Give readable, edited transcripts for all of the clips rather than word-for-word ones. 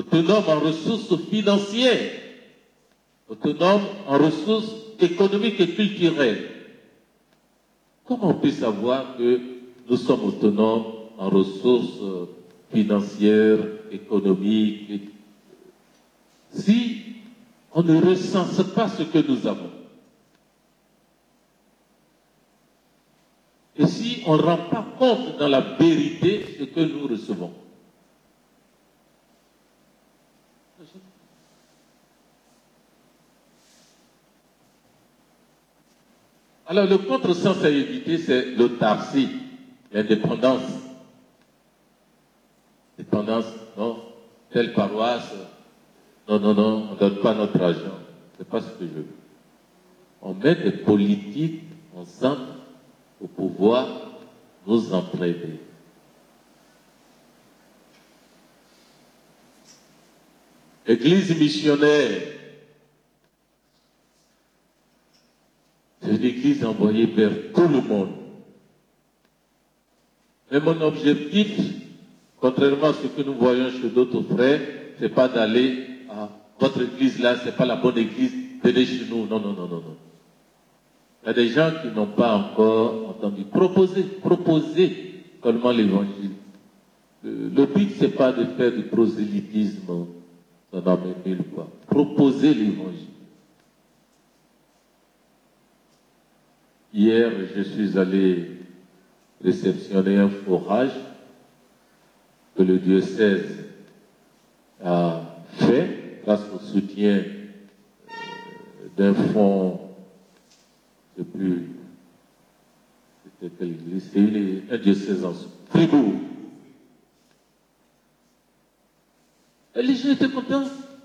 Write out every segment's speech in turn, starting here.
autonome en ressources financières, autonome en ressources économiques et culturelles. Comment on peut savoir que nous sommes autonomes en ressources financières, économiques, si on ne recense pas ce que nous avons? Et si on ne rend pas compte dans la vérité ce que nous recevons? Alors le contresens à éviter, c'est l'autarcie, l'indépendance. Dépendance, non, telle paroisse, non, non, non, on ne donne pas notre argent. C'est pas ce que je veux. On met des politiques ensemble pour pouvoir nous entraider. Église missionnaire, c'est une église envoyée vers tout le monde. Mais mon objectif, contrairement à ce que nous voyons chez d'autres frères, c'est pas d'aller à votre église là, c'est pas la bonne église, venez chez nous. Non, non, non, non, non. Il y a des gens qui n'ont pas encore entendu. Proposer seulement l'évangile. Le but, c'est pas de faire du prosélytisme, ça n'amène nulle part. Proposer l'évangile. Hier, je suis allé réceptionner un forage que le diocèse a fait grâce au soutien d'un fonds, je ne sais plus, c'était quelle église, c'est un diocèse en Fribourg. Et les gens étaient contents.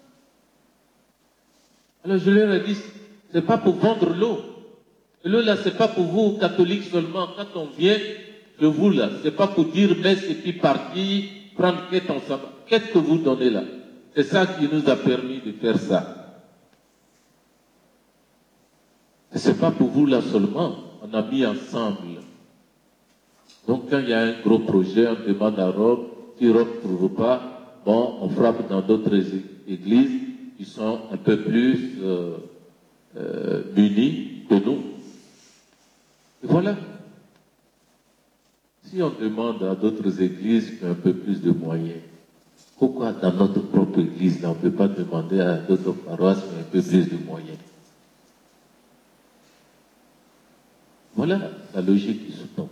Alors je leur ai dit, c'est pas pour vendre l'eau. L'eau là, c'est pas pour vous, catholiques seulement. Quand on vient de vous là, c'est pas pour dire messe et puis partir, prendre quête ensemble. Qu'est-ce que vous donnez là? C'est ça qui nous a permis de faire ça. Et c'est pas pour vous là seulement. On a mis ensemble. Donc quand il y a un gros projet, on demande à Rome. Si Rome ne trouve pas, bon, on frappe dans d'autres églises qui sont un peu plus munies que nous. Et voilà. Si on demande à d'autres églises qui ont un peu plus de moyens, pourquoi dans notre propre église, là, on ne peut pas demander à d'autres paroisses qui ont un peu plus de moyens? Voilà la logique qui sous-tend.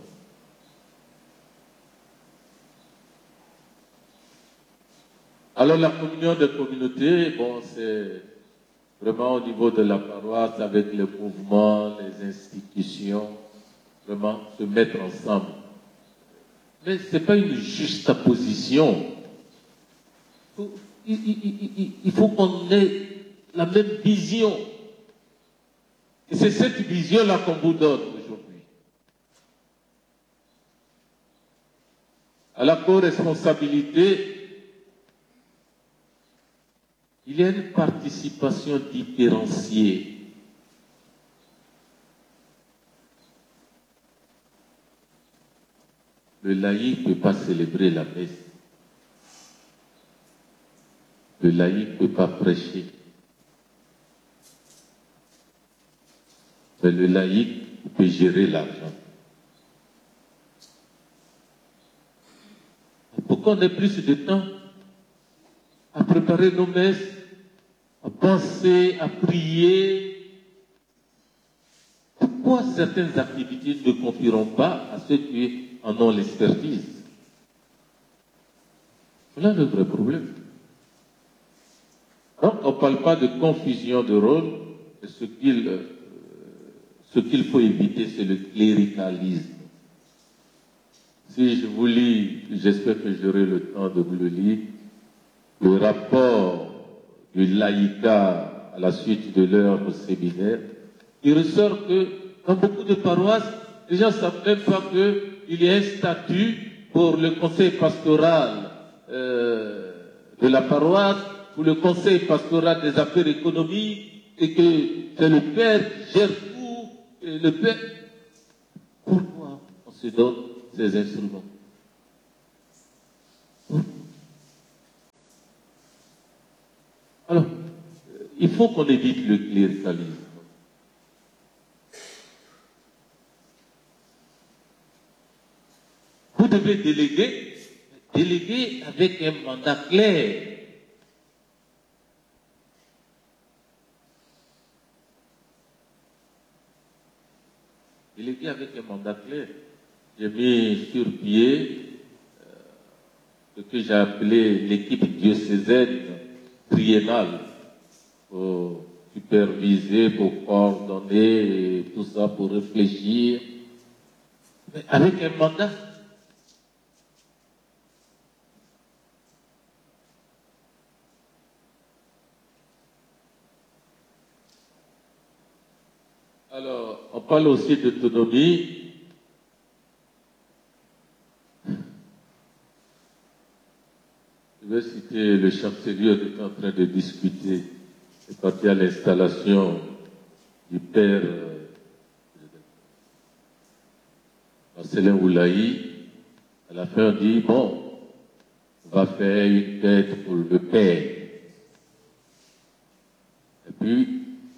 Alors la communion des communautés, bon, c'est vraiment au niveau de la paroisse, avec les mouvements, les institutions, vraiment se mettre ensemble. Mais ce n'est pas une juxtaposition. Il faut qu'on ait la même vision. Et c'est cette vision-là qu'on vous donne aujourd'hui. À la co-responsabilité, il y a une participation différenciée. Le laïc ne peut pas célébrer la messe. Le laïc ne peut pas prêcher. Mais le laïc peut gérer l'argent. Pourquoi on ait plus de temps à préparer nos messes, à penser, à prier? Pourquoi certaines activités ne confieront pas à ceux qui en ont l'expertise? Voilà le vrai problème. Donc, on ne parle pas de confusion de rôle. Ce qu'il faut éviter, c'est le cléricalisme. Si je vous lis, j'espère que j'aurai le temps de vous le lire, le rapport du laïcat à la suite de leur séminaire, il ressort que dans beaucoup de paroisses, les gens ne savent même pas qu'il y a un statut pour le conseil pastoral de la paroisse, pour le conseil pastoral des affaires économiques, et que c'est le père qui gère tout, et le père... Pourquoi on se donne ces instruments? il faut qu'on évite le cléricalisme. Vous devez déléguer avec un mandat clair. Déléguer avec un mandat clair. J'ai mis sur pied ce que j'ai appelé l'équipe diocésaine triennale pour superviser, pour coordonner, et tout ça, pour réfléchir, mais avec un mandat. Alors, on parle aussi d'autonomie. Je vais citer le chancelier qui est en train de discuter. C'est parti à l'installation du père Marcelin Oulaï. À la fin, on dit, bon, on va faire une tête pour le père. Et puis,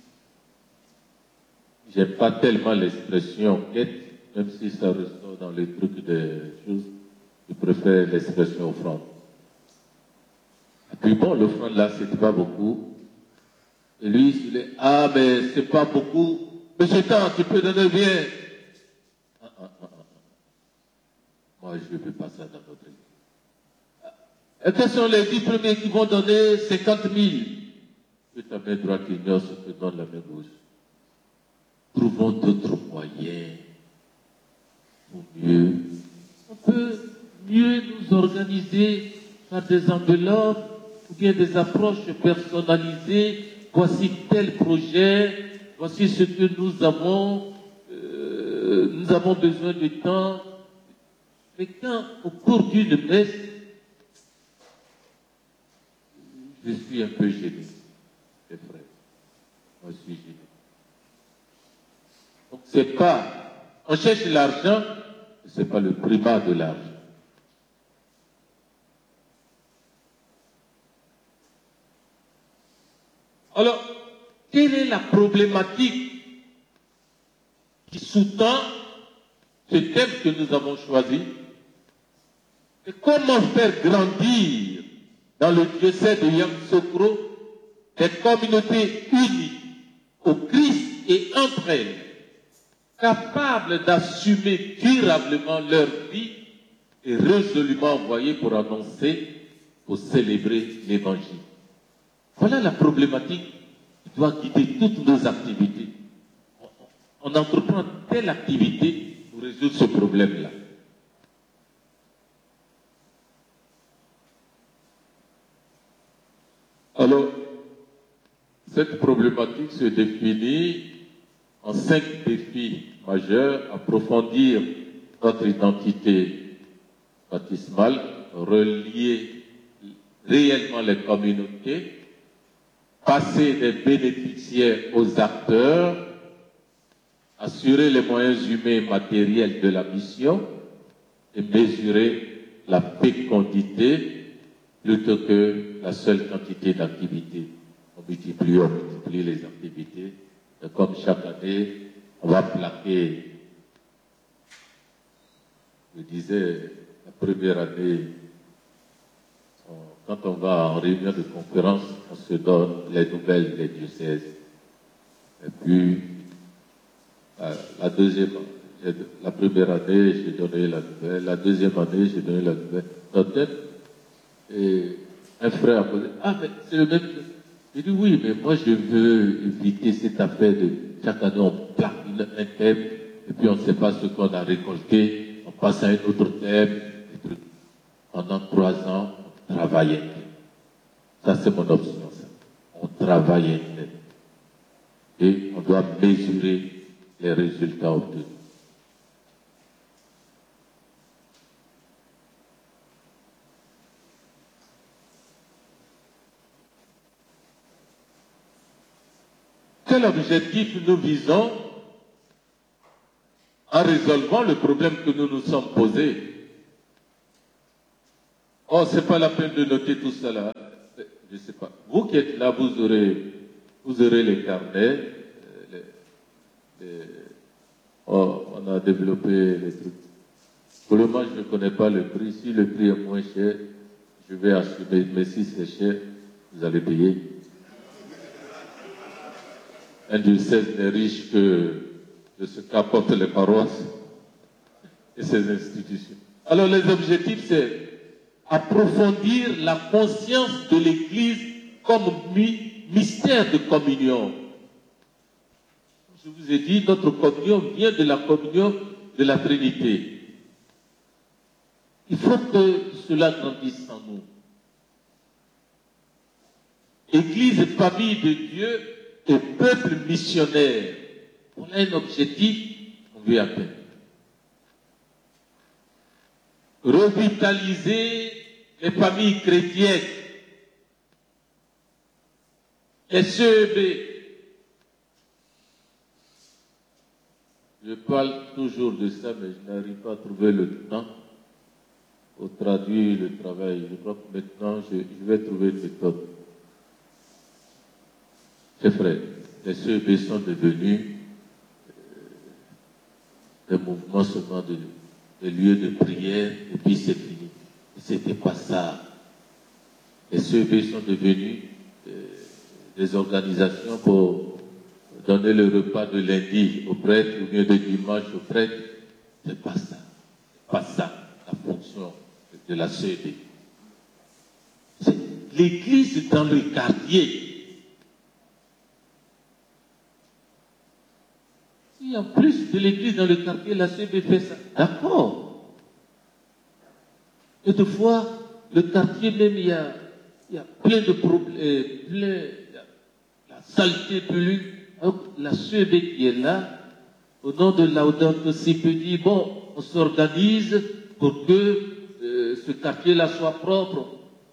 j'aime pas tellement l'expression quête, même si ça ressort dans les trucs des choses. Je préfère l'expression offrande. Et puis bon, l'offrande là, c'était pas beaucoup. Et lui, il est, ah, mais c'est pas beaucoup. Monsieur Tant, tu peux donner bien. Moi, je ne veux pas ça dans notre église. Et quels sont les 10 premiers qui vont donner 50 000? Que ta main droite ignore ce que donne la main gauche. Trouvons d'autres moyens pour mieux. On peut mieux nous organiser par des enveloppes ou bien des approches personnalisées. Voici tel projet, voici ce que nous avons besoin de temps. Mais quand, au cours d'une messe, je suis un peu gêné, mes frères. Moi, je suis gêné. Donc, c'est pas, on cherche l'argent, c'est pas le primat de l'argent. Alors, quelle est la problématique qui sous-tend ce thème que nous avons choisi? Et comment faire grandir dans le diocèse de Yamoussoukro des communautés unies au Christ et entre elles, capables d'assumer durablement leur vie et résolument envoyées pour annoncer, pour célébrer l'Évangile. Voilà la problématique qui doit guider toutes nos activités. On entreprend telle activité pour résoudre ce problème-là. Alors, cette problématique se définit en 5 défis majeurs: approfondir notre identité baptismale, relier réellement les communautés, passer des bénéficiaires aux acteurs, assurer les moyens humains et matériels de la mission et mesurer la fécondité plutôt que la seule quantité d'activités. On multiplie les activités. Et comme chaque année, on va plaquer, je disais, la première année, quand on va en réunion de conférence, on se donne les nouvelles des diocèses. Et puis, la première année, j'ai donné la nouvelle. La deuxième année, j'ai donné la nouvelle. Et un frère a posé, ah, mais c'est le même. J'ai dit, oui, mais moi, je veux éviter cette affaire de chaque année, on plaque un thème, et puis on ne sait pas ce qu'on a récolté, on passe à un autre thème. Et tout. Pendant 3 ans, on travaille un thème. Ça, c'est mon option, ça. On travaille un thème. Et on doit mesurer les résultats obtenus. Quel objectif nous visons en résolvant le problème que nous nous sommes posés? Oh, c'est pas la peine de noter tout cela. Je ne sais pas. Vous qui êtes là, vous aurez Vous aurez les carnets. On a développé les trucs. Pour le moment, je ne connais pas le prix. Si le prix est moins cher, je vais assumer. Mais si c'est cher, vous allez payer. Un diocèse n'est riche que de ce qu'apportent les paroisses et ces institutions. Alors les objectifs, c'est approfondir la conscience de l'Église comme mystère de communion. Je vous ai dit, notre communion vient de la communion de la Trinité. Il faut que cela grandisse en nous. Église, famille de Dieu et peuple missionnaire. Voilà un objectif qu'on veut atteindre. Revitaliser les familles chrétiennes. SEB. Je parle toujours de ça, mais je n'arrive pas à trouver le temps pour traduire le travail. Je crois que maintenant, je vais trouver une méthode. Chers frères, les SEB sont devenus des mouvements seulement des lieux de prière, et puis c'est fini. C'était pas ça. Les SEB sont devenus des organisations pour donner le repas de lundi au prêtre ou bien de dimanche au prêtre. C'est pas ça. C'est pas ça la fonction de la CED. C'est l'église dans le quartier. Si en plus de l'église dans le quartier, la CED fait ça, d'accord. Et de fois, le quartier même, il y a plein de problèmes, la saleté pollue. La CEB qui est là, au nom de Laudato Si peut dire, bon, on s'organise pour que ce quartier-là soit propre.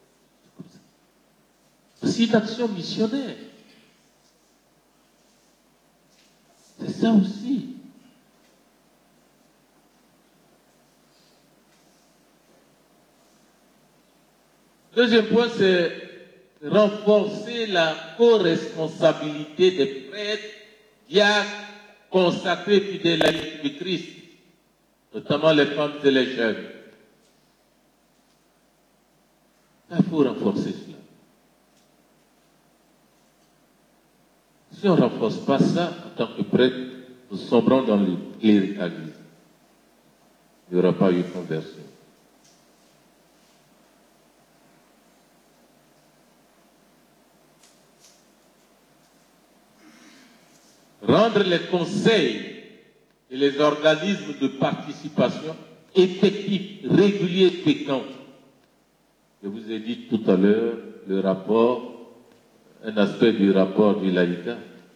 C'est une action missionnaire. C'est ça aussi. Deuxième point, c'est renforcer la co-responsabilité des prêtres, diacres, consacrés fidèles à l'Église de Christ, notamment les femmes et les jeunes. Il faut renforcer cela. Si on ne renforce pas ça, en tant que prêtre, nous sombrons dans le cléricalisme. Il n'y aura pas eu de conversion. Rendre les conseils et les organismes de participation effectifs, réguliers et fréquents. Je vous ai dit tout à l'heure le rapport, un aspect du rapport du laïcat.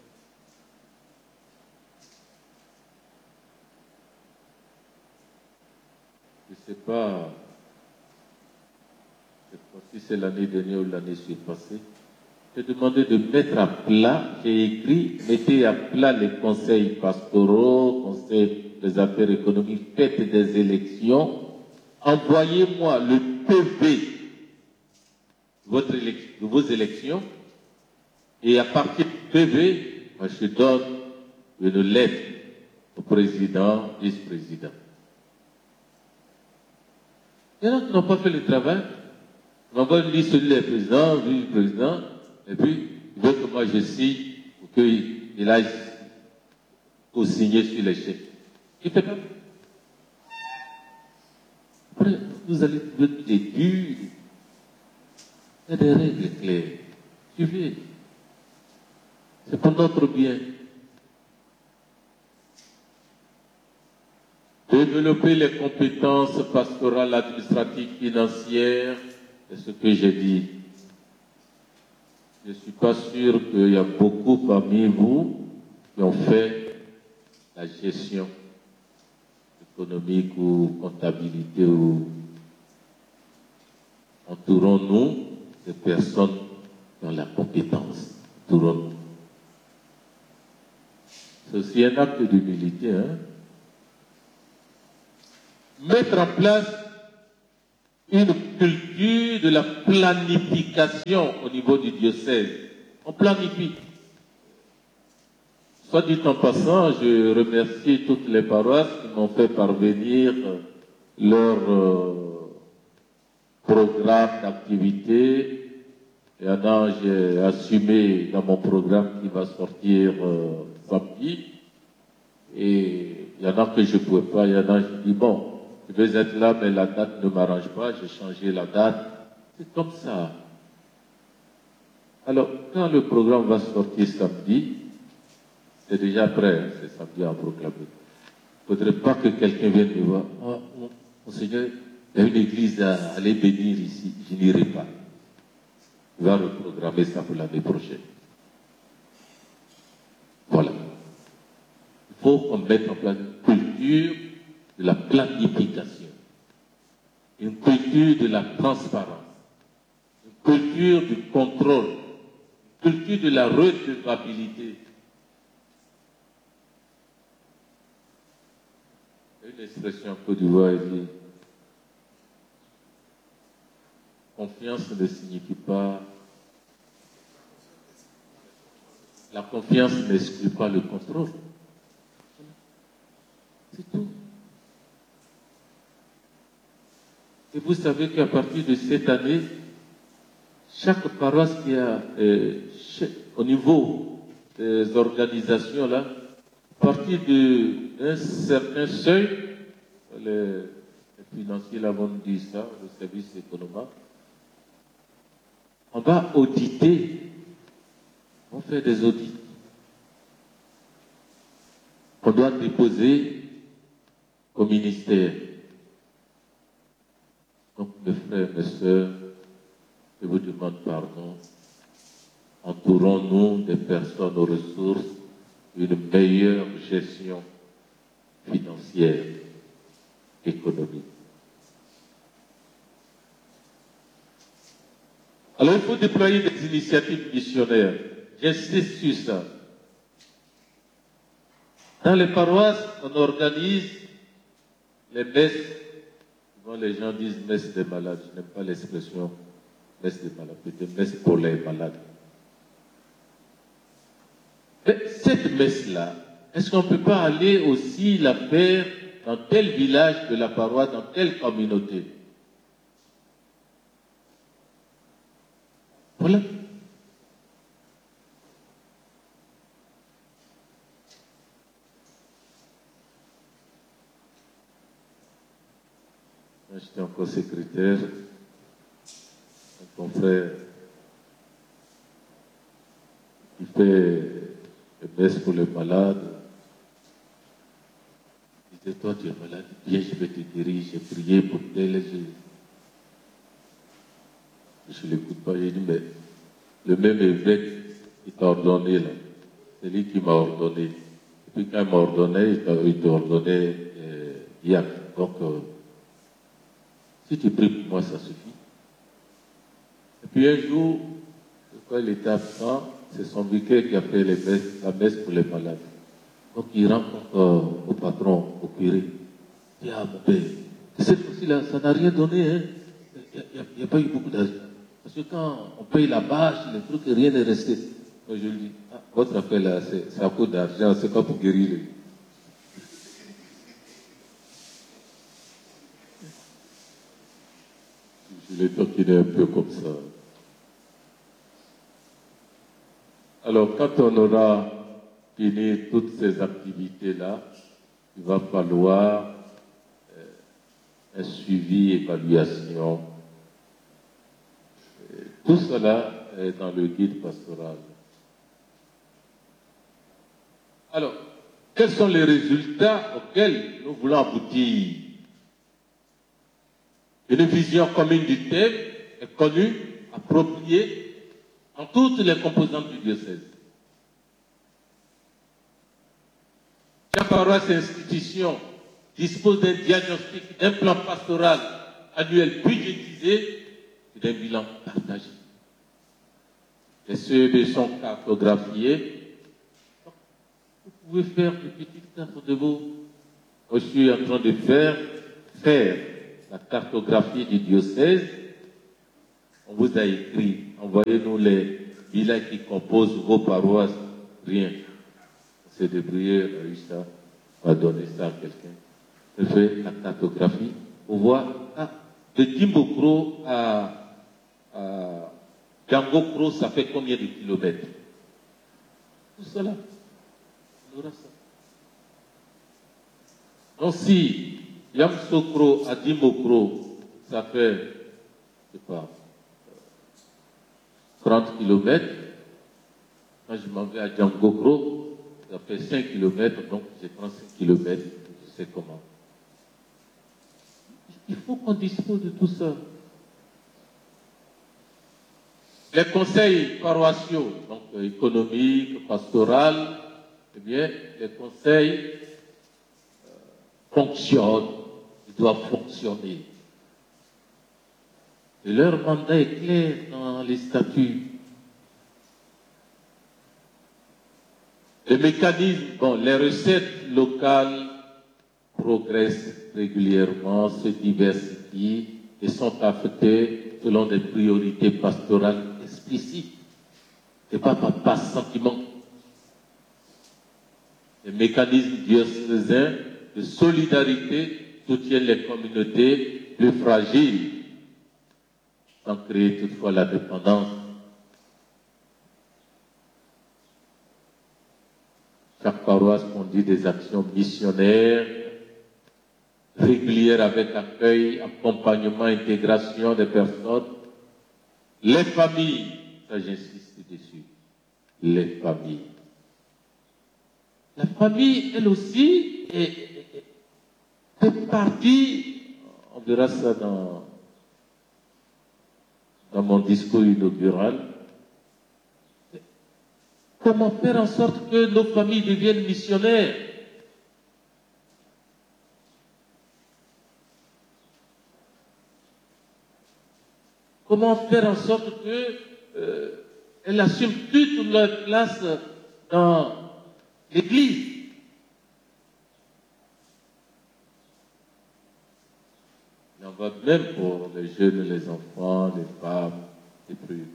Je ne sais pas si c'est l'année dernière ou l'année surpassée. J'ai demandé de mettre à plat, j'ai écrit, mettez à plat les conseils pastoraux, conseils des affaires économiques, faites des élections, envoyez-moi le PV de vos élections, et à partir du PV, moi, je donne une lettre au président, vice-président. Il y en a qui n'ont pas fait le travail. On envoie une liste sur les présidents, vice-présidents, et puis il veut que moi je signe pour qu'il aille co-signer sur les chèques. Il ne fait pas. Après, vous allez trouver des durs. Il y a des règles claires. Suivez. C'est pour notre bien. Développer les compétences pastorales, administratives, financières, c'est ce que j'ai dit. Je ne suis pas sûr qu'il y a beaucoup parmi vous qui ont fait la gestion économique ou comptabilité ou entourons-nous de personnes qui ont la compétence. Entourons-nous. C'est aussi un acte d'humilité. Mettre en place une culture de la planification au niveau du diocèse. On planifie. Soit dit en passant, je remercie toutes les paroisses qui m'ont fait parvenir leur programme d'activité. Il y en a, j'ai assumé dans mon programme qui va sortir samedi. Et il y en a que je ne pouvais pas. Il y en a, je dis, bon, je vais être là, mais la date ne m'arrange pas. J'ai changé la date. C'est comme ça. Alors, quand le programme va sortir samedi, c'est déjà prêt, hein, c'est samedi à proclamer. Il ne faudrait pas que quelqu'un vienne me voir. Oh, Monseigneur, il y a une église à aller bénir ici. Je n'irai pas. Il va reprogrammer ça pour l'année prochaine. Voilà. Il faut qu'on mette en place une culture de la planification, une culture de la transparence, une culture du contrôle, une culture de la redevabilité. Il y a une expression en Côte d'Ivoire, elle dit confiance ne signifie pas. La confiance n'exclut pas le contrôle. C'est tout. Et vous savez qu'à partir de cette année, chaque paroisse qui a, au niveau des organisations là, à partir d'un certain seuil, les financiers l'avons dit ça, le service économique, on va auditer, on fait des audits. On doit déposer au ministère. Donc, mes frères, mes sœurs, je vous demande pardon. Entourons-nous des personnes aux ressources, une meilleure gestion financière, économique. Alors, il faut déployer des initiatives missionnaires. J'insiste sur ça. Dans les paroisses, on organise les messes. Souvent, les gens disent messe des malades. Je n'aime pas l'expression messe des malades, peut-être messe pour les malades. Mais cette messe-là, est-ce qu'on ne peut pas aller aussi la faire dans tel village de la paroisse, dans telle communauté? Voilà. J'étais encore secrétaire, un confrère qui fait des messes pour les malades. Il disait, toi tu es malade, viens, je vais te guérir, j'ai prié pour tel. Je ne l'écoute pas, j'ai dit, mais le même évêque qui t'a ordonné là, c'est lui qui m'a ordonné. Et puis quand il m'a ordonné, il t'a ordonné Yann. Donc, si tu pries pour moi, ça suffit. Et puis un jour, quand il était absent, c'est son vicaire qui a fait la messe pour les malades. Donc il rencontre au patron, au curé. Il dit, ah mon père, cette fois-ci-là, ça n'a rien donné, hein. Il n'y a pas eu beaucoup d'argent. Parce que quand on paye la bâche, les trucs, rien n'est resté. Moi je lui dis, ah, votre affaire là, c'est à cause d'argent, c'est pas pour guérir les. Je l'ai taquiné un peu comme ça. Alors, quand on aura fini toutes ces activités-là, il va falloir un suivi, évaluation. Tout cela est dans le guide pastoral. Alors, quels sont les résultats auxquels nous voulons aboutir? Une vision commune du thème est connue, appropriée en toutes les composantes du diocèse. Chaque paroisse et institution dispose d'un diagnostic, d'un plan pastoral annuel budgétisé et d'un bilan partagé. Les CEB sont cartographiés. Vous pouvez faire une petite carte de vous. Moi, je suis en train de faire la cartographie du diocèse. On vous a écrit, envoyez-nous les bilans qui composent vos paroisses. Rien. s'est débrouillé, a eu ça, on va donner ça à quelqu'un. Elle fait la cartographie pour voir, de Dimbokro à Djangokro, ça fait combien de kilomètres? Tout cela, on aura ça. Donc si Yamsokro à Dimbokro, ça fait, je sais pas, 30 kilomètres, quand je m'en vais à Djangokro, ça fait 5 kilomètres, donc je prends 5 kilomètres, je sais comment. Il faut qu'on dispose de tout ça. Les conseils paroissiaux, donc économiques, pastoraux, eh bien, les conseils fonctionnent, ils doivent fonctionner. Et leur mandat est clair dans les statuts. Les mécanismes, bon, les recettes locales progressent régulièrement, se diversifient et sont affectées selon des priorités pastorales explicites. Ce n'est pas par sentiment. Les mécanismes diocésains de solidarité soutiennent les communautés plus fragiles, sans créer toutefois la dépendance. Chaque paroisse conduit des actions missionnaires régulières avec accueil, accompagnement, intégration des personnes. Les familles, ça j'insiste dessus, les familles. La famille, elle aussi, fait partie, on verra ça dans mon discours inaugural. Comment faire en sorte que nos familles deviennent missionnaires? Comment faire en sorte qu'elles assument toute leur place dans l'Église? Il en va de même pour les jeunes, les enfants, les femmes, les plus.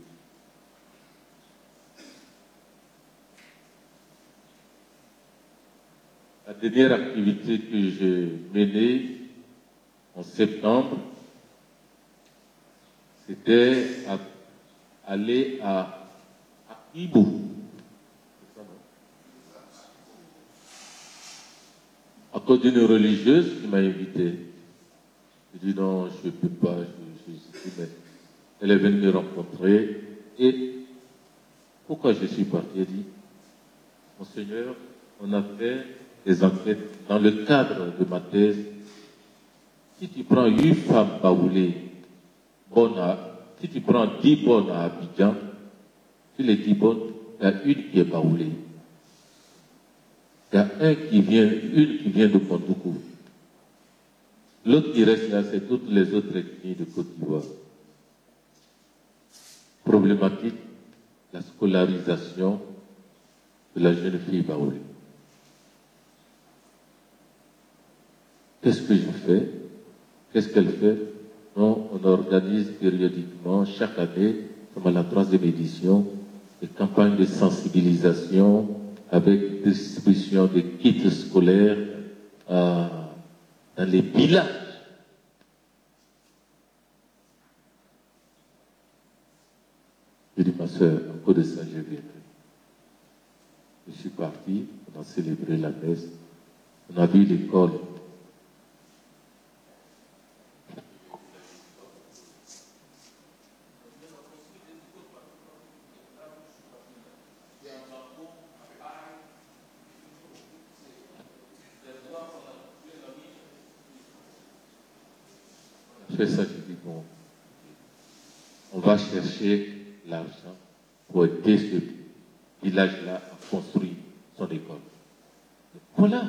La dernière activité que j'ai menée en septembre, c'était aller à Ibou. À cause d'une religieuse qui m'a invité. Je dis non, je ne peux pas, mais elle est venue me rencontrer. Et pourquoi je suis parti? Elle dit, Monseigneur, on a fait des enquêtes dans le cadre de ma thèse. Si tu prends 8 femmes baoulées, si tu prends 10 bonnes à Abidjan, sur les 10 bonnes, il y a une qui est baoulée. Il y a une qui vient de Pondoukou. L'autre qui reste là, c'est toutes les autres ethnies de Côte d'Ivoire. Problématique, la scolarisation de la jeune fille baoulée. Qu'est-ce que je fais? Qu'est-ce qu'elle fait? Non, on organise périodiquement, chaque année, comme à la 3e édition, des campagnes de sensibilisation avec distribution de kits scolaires dans les villages. Je dis, ma soeur, à cause de ça, je viendrai. Je suis parti, on a célébré la messe, on a vu l'école. Je fais ça, je dis, bon, on va chercher l'argent pour aider ce village-là à construire son école. Voilà.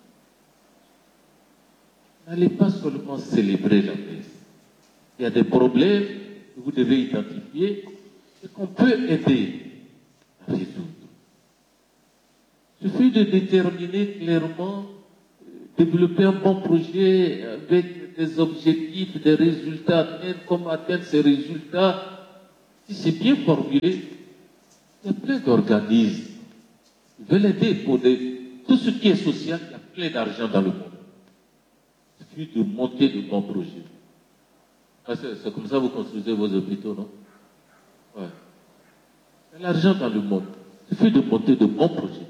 N'allez pas seulement célébrer la messe. Il y a des problèmes que vous devez identifier et qu'on peut aider à résoudre. Il suffit de déterminer clairement, développer un bon projet avec des objectifs, des résultats, comment atteindre ces résultats. Si c'est bien formulé, il y a plein d'organismes qui veulent aider pour des tout ce qui est social, il y a plein d'argent dans le monde. Il suffit de monter de bons projets. Ah, c'est comme ça que vous construisez vos hôpitaux, non? Ouais. Il y a l'argent dans le monde. Il suffit de monter de bons projets.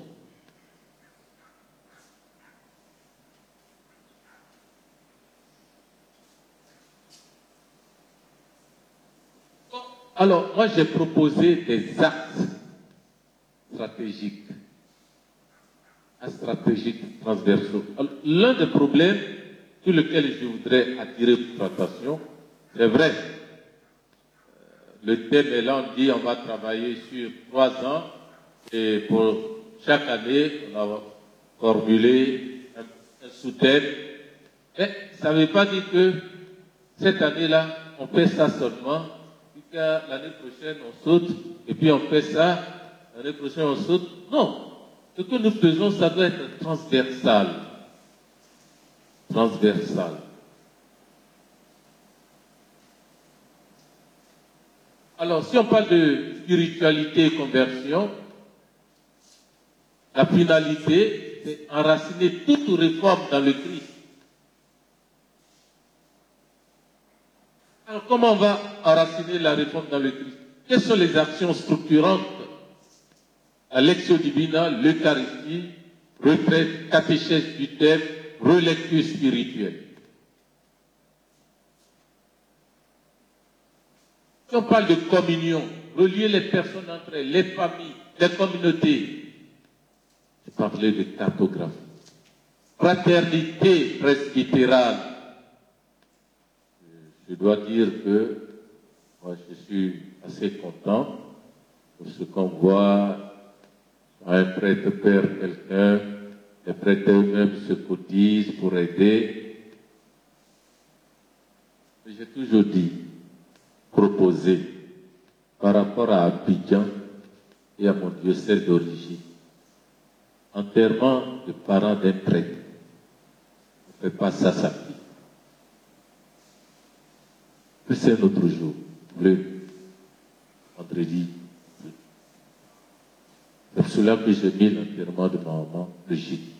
Alors, moi, j'ai proposé des axes stratégiques, transversaux. L'un des problèmes sur lesquels je voudrais attirer votre attention, c'est vrai, le thème est là, on dit on va travailler sur 3 ans et pour chaque année, on va formuler un sous-thème. Mais ça ne veut pas dire que cette année-là, on fait ça seulement, puis que l'année prochaine, on saute, et puis on fait ça, l'année prochaine, on saute. Non. Ce que nous faisons, ça doit être transversal. Transversal. Alors, si on parle de spiritualité et conversion, la finalité, c'est enraciner toute réforme dans le Christ. Alors, comment on va enraciner la réforme dans le Christ? Quelles sont les actions structurantes? La lectio divina, l'Eucharistie, retraite, catéchèse du thème, relecture spirituelle. Si on parle de communion, relier les personnes entre elles, les familles, les communautés, je parlais de cartographie. Fraternité presbytérale. Je dois dire que moi je suis assez content de ce qu'on voit, un prêtre perd quelqu'un, les prêtres eux-mêmes se cotisent pour aider. Mais j'ai toujours dit, proposé par rapport à Abidjan et à mon diocèse d'origine. Enterrement de parents d'un prêtre. On ne fait pas ça samedi. C'est un autre jour, le vendredi. C'est pour cela que j'ai mis l'enterrement de ma maman le jeudi.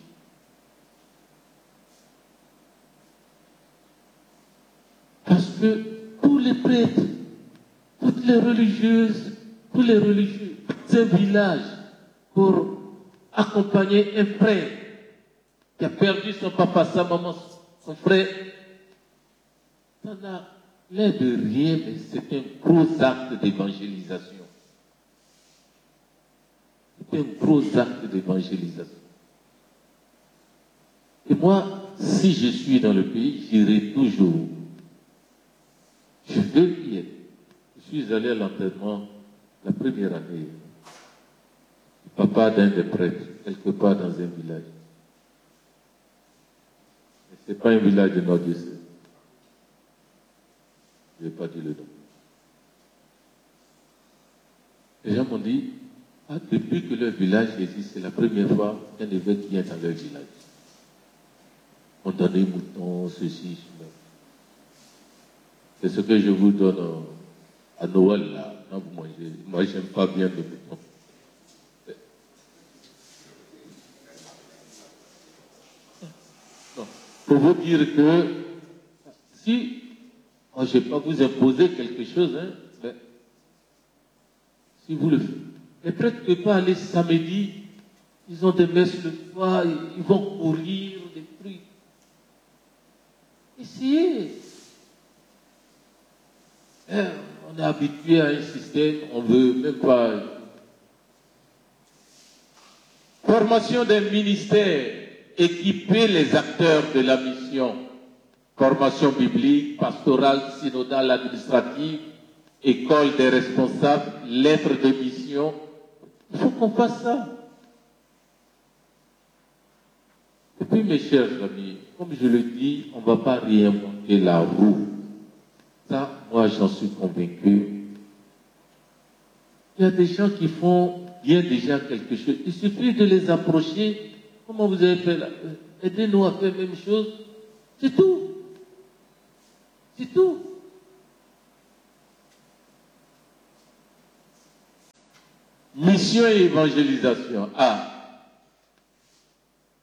Parce que tous les prêtres, toutes les religieuses, tous les religieux, c'est un village pour accompagner un frère qui a perdu son papa, sa maman, son frère. Ça n'a l'air de rien, mais c'est un gros acte d'évangélisation. C'est un gros acte d'évangélisation. Et moi, si je suis dans le pays, j'irai toujours. Je veux y être. Je suis allé à l'enterrement la première année. Papa d'un des prêtres, quelque part dans un village. Mais ce n'est pas un village de notre diocèse. Je n'ai pas dit le nom. Les gens m'ont dit, ah, depuis que leur village existe, c'est la première fois qu'un évêque vient dans leur village. On donne des moutons, ceci, cela. C'est ce que je vous donne à Noël, là, quand vous mangez. Moi, je n'aime pas bien le mouton. Non. Pour vous dire que si moi, je ne vais pas vous imposer quelque chose, hein, mais si vous le faites. Les prêtres ne peuvent pas aller samedi, ils ont des messes le soir, ils vont courir, des trucs. Essayez. On est habitué à un système, on ne veut même pas. Formation d'un ministère, équiper les acteurs de la mission. Formation biblique, pastorale, synodale, administrative, école des responsables, lettres de mission. Il faut qu'on fasse ça. Et puis, mes chers amis, comme je le dis, on ne va pas réinventer la roue. Ça, moi, j'en suis convaincu. Il y a des gens qui font bien déjà quelque chose. Il suffit de les approcher. Comment vous avez fait là? Aidez-nous à faire la même chose. C'est tout. C'est tout. Mission et évangélisation. Ah.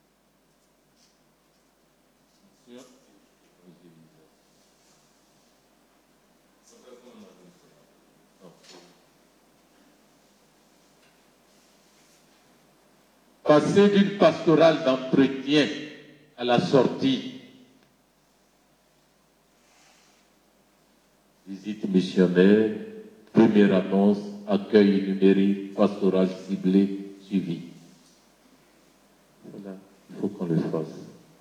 passer d'une pastorale d'entretien à la sortie. Visite missionnaire, première annonce, accueil numérique, pastoral ciblé, suivi. Voilà, il faut qu'on le fasse.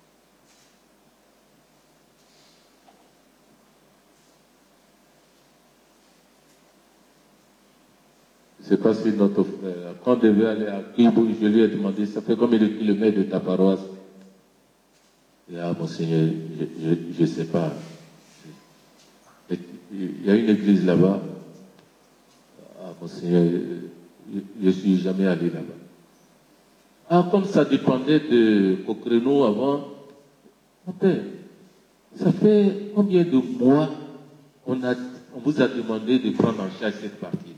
Je ne sais pas si notre frère, quand on devait aller à Kibou, je lui ai demandé, ça fait combien de kilomètres de ta paroisse? Et ah, Monseigneur, je ne sais pas. Il y a une église là-bas. Ah, Monseigneur, je ne suis jamais allé là-bas. Ah, comme ça dépendait de Cocrenou avant, mon père, ça fait combien de mois on vous a demandé de prendre en charge cette partie-là?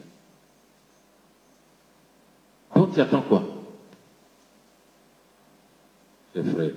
Donc, tu attends quoi? C'est vrai.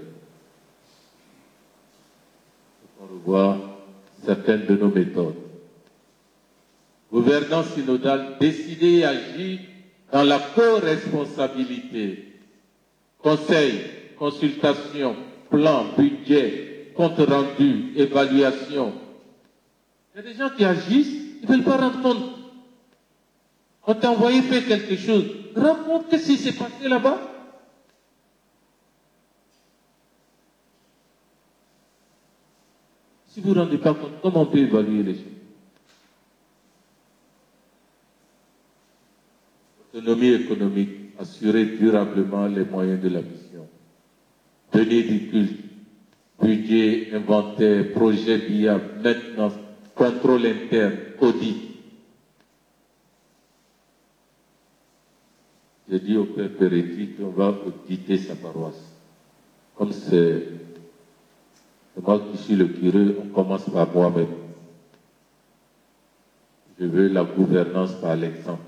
On revoit certaines de nos méthodes. Gouvernance synodale, décider et agir dans la co-responsabilité. Conseil, consultation, plan, budget, compte rendu, évaluation. Il y a des gens qui agissent, ils ne veulent pas rendre compte. On t'a envoyé faire quelque chose. Rends compte qu'est-ce qui s'est passé là-bas. Si vous ne vous rendez pas compte, comment on peut évaluer les choses? Autonomie économique, assurer durablement les moyens de la mission. Donner du culte, budget, inventaire, projet viable, maintenance, contrôle interne, audit. J'ai dit au Père Peretti qu'on va auditer sa paroisse. Comme c'est moi qui suis le curé, on commence par moi-même. Je veux la gouvernance par l'exemple.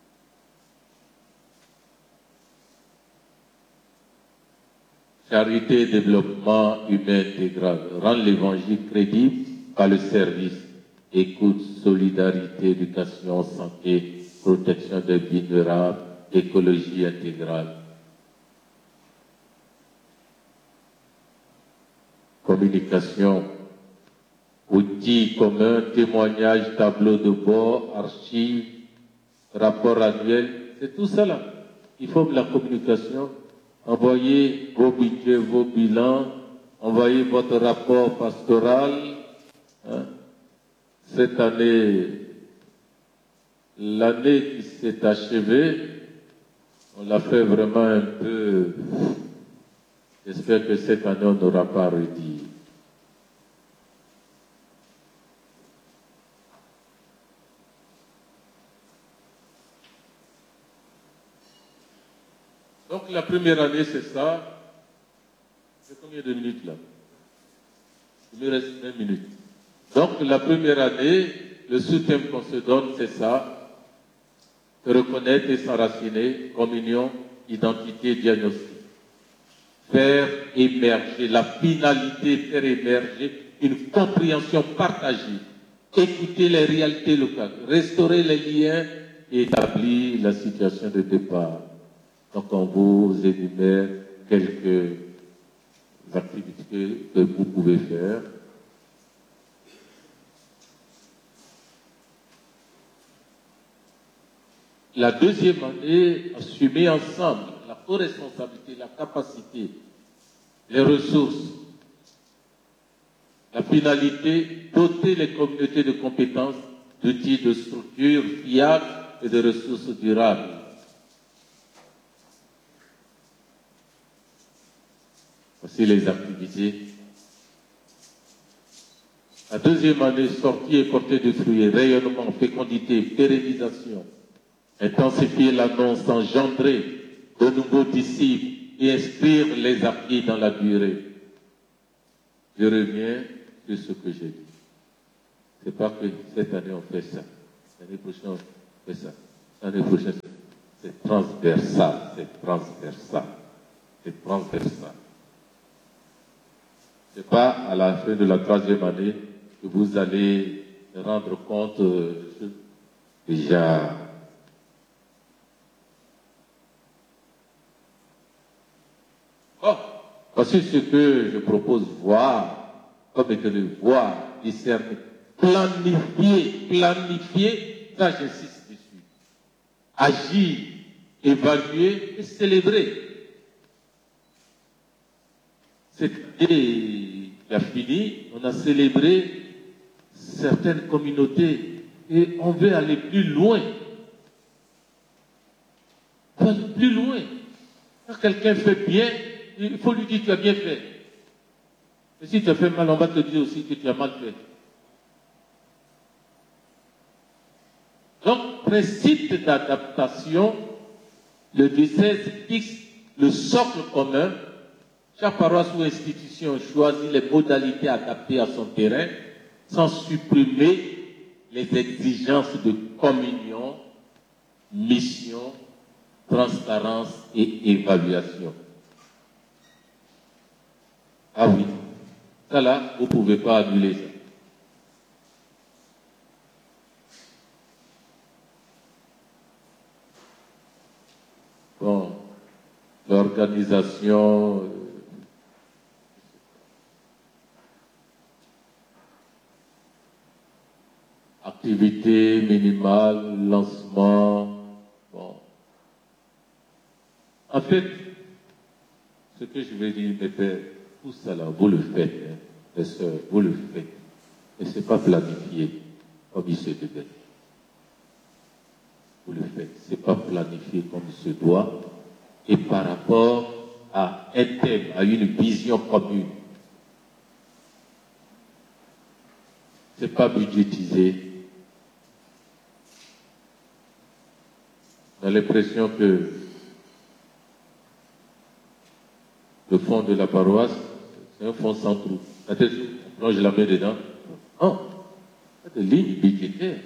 Charité et développement humain intégral. Rendre l'évangile crédible par le service. Écoute, solidarité, éducation, santé, protection des vulnérables, écologie intégrale. Communication, outils communs, témoignages, tableaux de bord, archives, rapports annuels, c'est tout ça là. Il faut de la communication. Envoyez vos budgets, vos bilans, envoyez votre rapport pastoral. Hein. Cette année, l'année qui s'est achevée, on l'a fait vraiment un peu. J'espère que cette année, on n'aura pas redit. Donc la première année, c'est ça. C'est combien de minutes là? Il me reste 20 minutes. Donc la première année, le sous-thème qu'on se donne, c'est ça. Se reconnaître et s'enraciner, communion, identité, diagnostic. Faire émerger, la finalité, faire émerger une compréhension partagée. Écouter les réalités locales, restaurer les liens et établir la situation de départ. Donc, on vous énumère quelques activités que vous pouvez faire. La deuxième année, assumer ensemble la co-responsabilité, la capacité, les ressources. La finalité, doter les communautés de compétences, d'outils, de structures fiables et de ressources durables. Voici les activités. La deuxième année, sortie et portée de fruits, rayonnement, fécondité, pérennisation, intensifier l'annonce, engendrer de nouveaux disciples et inscrire les acquis dans la durée. Je reviens sur ce que j'ai dit. C'est pas que cette année on fait ça, l'année prochaine on fait ça, l'année prochaine c'est transversal, c'est transversal, c'est transversal. C'est pas à la fin de la troisième année que vous allez rendre compte déjà. Bon, voici ce que je propose voir, comme étant de voir, discerner, planifier, ça j'insiste dessus. Agir, évaluer et célébrer. Cette année qui a fini, on a célébré certaines communautés et on veut aller plus loin. On veut aller plus loin. Quand quelqu'un fait bien, il faut lui dire que tu as bien fait. Et si tu as fait mal, on va te dire aussi que tu as mal fait. Donc, principe d'adaptation, le diocèse fixe le socle commun. Chaque paroisse ou institution choisit les modalités adaptées à son terrain sans supprimer les exigences de communion, mission, transparence et évaluation. Ah oui, ça là, vous ne pouvez pas annuler ça. Bon, l'organisation, activité minimale, lancement, bon. En fait, ce que je vais dire, mes pères, tout ça là, vous le faites, hein, mes soeurs, vous le faites. Et ce n'est pas planifié comme il se devait. Vous le faites, ce n'est pas planifié comme il se doit. Et par rapport à un thème, à une vision commune. Ce n'est pas budgétisé. On a l'impression que le fond de la paroisse, c'est un fond sans trou. On plonge la main dedans. Non, c'est des lignes budgétaires.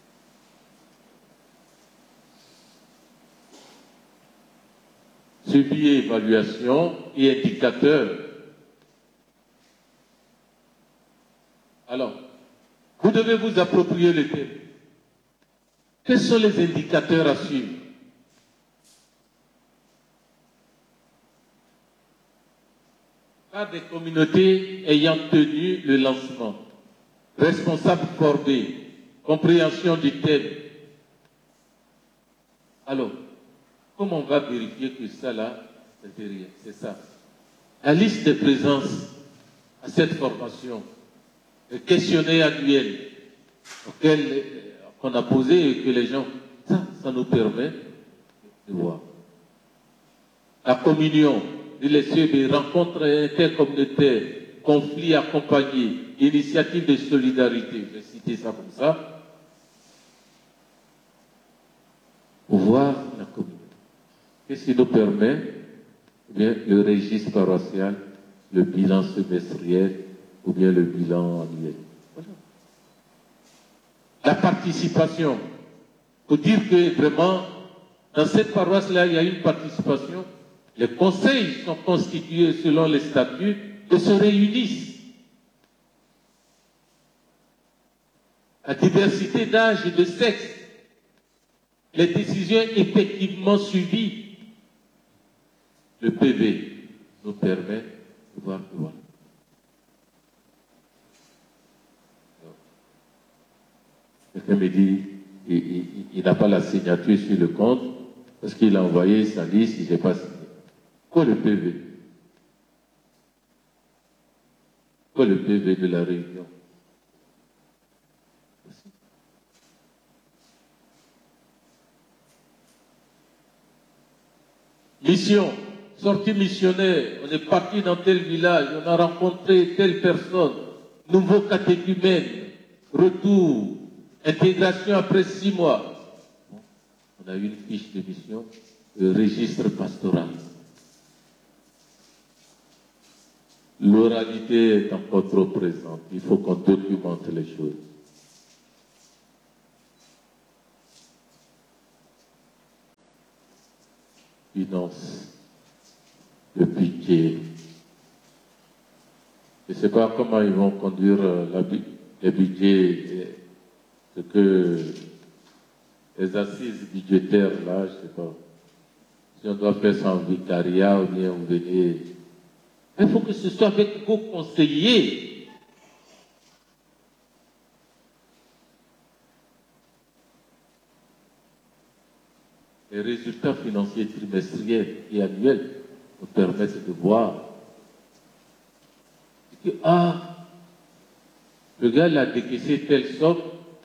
Suivi, évaluation et indicateurs. Alors, vous devez vous approprier le thème. Quels sont les indicateurs à suivre? Cas des communautés ayant tenu le lancement, responsables formés, compréhension du thème. Alors, comment on va vérifier que ça là, c'est ça? La liste de présence à cette formation, le questionnaire annuel auquel on a posé et que les gens, ça nous permet de voir. La communion, les rencontres intercommunautaires, conflits accompagnés, initiatives de solidarité, je vais citer ça comme ça, pour voir la communion. Qu'est-ce qui nous permet? Eh bien, le registre paroissial, le bilan semestriel ou bien le bilan annuel. Voilà. La participation. Il faut dire que vraiment, dans cette paroisse-là, il y a une participation. Les conseils sont constitués selon les statuts et se réunissent. La diversité d'âge et de sexe. Les décisions effectivement suivies. Le PV nous permet de voir que voilà. Quelqu'un me dit, il n'a pas la signature sur le compte parce qu'il a envoyé sa liste, il n'est pas signé. Quoi le PV? Quoi le PV de la réunion? Mission, sortie missionnaire, on est parti dans tel village, on a rencontré telle personne, nouveau catéchumène, retour, intégration après 6 mois. On a une fiche de mission, le registre pastoral. L'oralité est encore trop présente, il faut qu'on documente les choses. Finance, le budget. Je ne sais pas comment ils vont conduire les budgets, ce que les assises budgétaires là, je ne sais pas. Si on doit faire ça en vicariat ou bien vous venez Il faut que ce soit avec vos conseillers. Les résultats financiers trimestriels et annuels nous permettent de voir que, le gars l'a décaissé telle somme,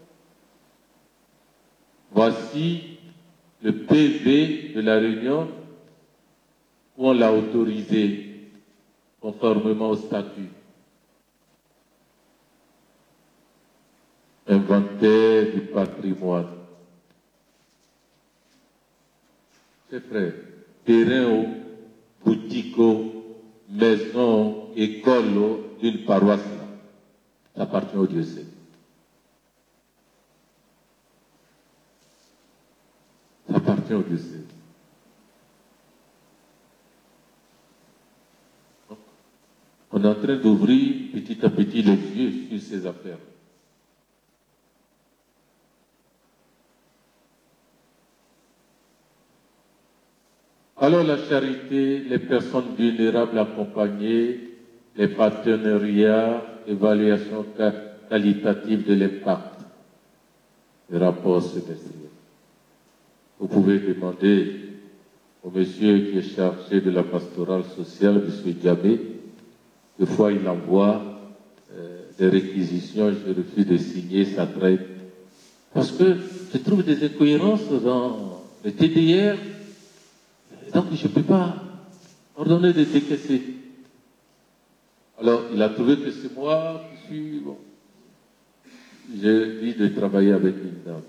voici le PV de la réunion où on l'a autorisé conformément au statut. Inventaire du patrimoine. C'est frère, terrain, boutique, maison, école d'une paroisse, ça appartient au diocèse. Ça appartient au diocèse. Donc, on est en train d'ouvrir petit à petit les yeux sur ces affaires. Alors la charité, les personnes vulnérables accompagnées, les partenariats, évaluation qualitative de l'impact, les rapports semestriels. Vous pouvez demander au monsieur qui est chargé de la pastorale sociale, M. Diabé, des fois il envoie des réquisitions, je refuse de signer, ça traite. Parce que je trouve des incohérences dans le TDR. Donc, je ne peux pas ordonner de décaisser. Alors, il a trouvé que c'est moi qui suis... Bon. J'ai dit de travailler avec une dame.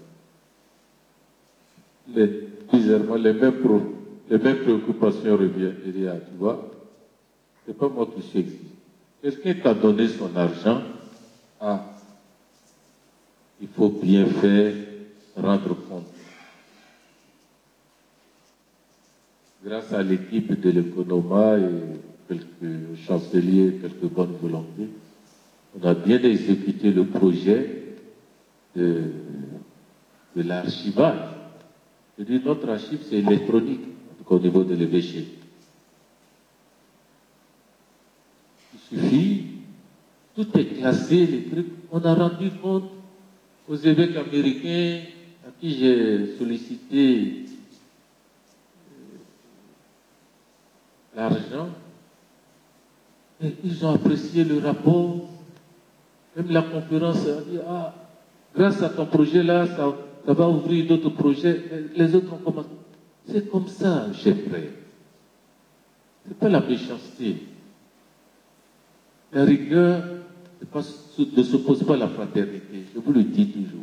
Mais, bizarrement, les mêmes préoccupations reviennent. Il dit, tu vois, c'est pas moi qui suis exilé. Quelqu'un t'a donné son argent. Il faut bien faire, rendre compte. Grâce à l'équipe de l'Economa et quelques chanceliers, quelques bonnes volontés, on a bien exécuté le projet de l'archivage. Je dis, notre archive, c'est électronique, au niveau de l'évêché. Il suffit, tout est classé, les trucs. On a rendu compte aux évêques américains à qui j'ai sollicité l'argent, et ils ont apprécié le rapport. Même la conférence a dit, grâce à ton projet-là, ça va ouvrir d'autres projets. Les autres ont commencé. C'est comme ça, chers frères. Ce n'est pas la méchanceté. La rigueur ne s'oppose pas à la fraternité. Je vous le dis toujours.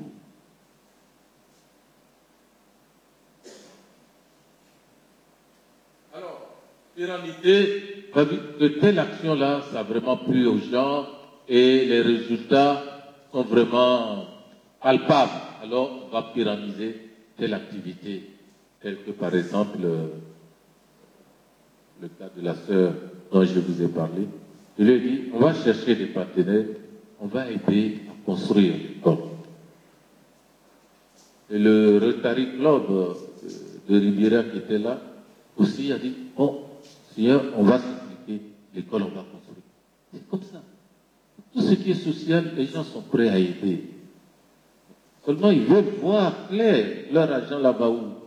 Pérennité, de telle action-là, ça a vraiment plu aux gens et les résultats sont vraiment palpables. Alors, on va pérenniser telle activité, telle que par exemple le cas de la sœur dont je vous ai parlé. Je lui ai dit, on va chercher des partenaires, on va aider à construire l'école. Et le Rotary Club de Riviera qui était là aussi a dit, bon, Seigneur, on va s'impliquer, l'école, on va construire. C'est comme ça. Tout ce qui est social, les gens sont prêts à aider. Seulement, ils veulent voir clair leur argent là-bas où